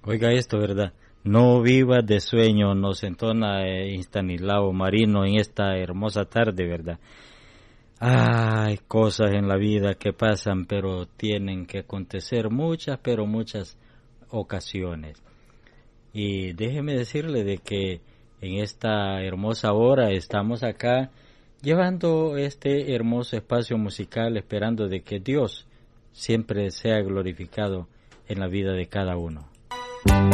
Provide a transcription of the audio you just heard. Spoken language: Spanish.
Oiga esto, ¿verdad? No vivas de sueño, nos entona Stanislao Marino en esta hermosa tarde, ¿verdad? Hay cosas en la vida que pasan, pero tienen que acontecer muchas, pero muchas ocasiones. Y déjeme decirle de que en esta hermosa hora estamos acá llevando este hermoso espacio musical, esperando de que Dios siempre sea glorificado en la vida de cada uno.